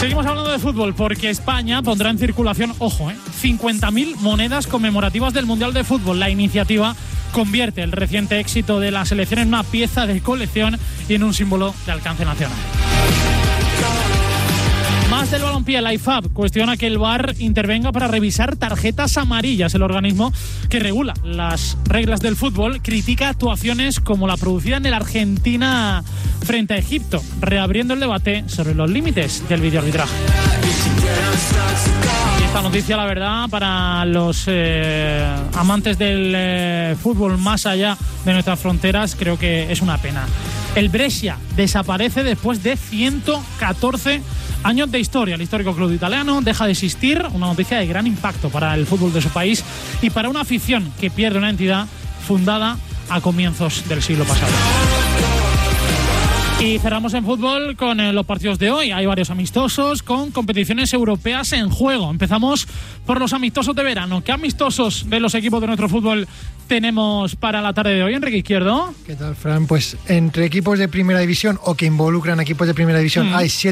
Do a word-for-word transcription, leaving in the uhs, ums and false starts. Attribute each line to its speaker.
Speaker 1: Seguimos hablando de fútbol porque España pondrá en circulación, ojo, eh, cincuenta mil monedas conmemorativas del Mundial de Fútbol. La iniciativa convierte el reciente éxito de la selección en una pieza de colección y en un símbolo de alcance nacional. Más del balompié, la I F A B cuestiona que el V A R intervenga para revisar tarjetas amarillas. El organismo que regula las reglas del fútbol critica actuaciones como la producida en el Argentina frente a Egipto, reabriendo el debate sobre los límites del videoarbitraje. Y esta noticia, la verdad, para los eh, amantes del eh, fútbol más allá de nuestras fronteras, creo que es una pena. El Brescia desaparece después de ciento catorce años de historia. El histórico club italiano deja de existir, una noticia de gran impacto para el fútbol de su país y para una afición que pierde una entidad fundada a comienzos del siglo pasado. Y cerramos en fútbol con eh, los partidos de hoy. Hay varios amistosos con competiciones europeas en juego. Empezamos por los amistosos de verano. ¿Qué amistosos de los equipos de nuestro fútbol tenemos para la tarde de hoy, Enrique Izquierdo?
Speaker 2: ¿Qué tal, Fran? Pues entre equipos de primera división o que involucran equipos de primera división mm. hay siete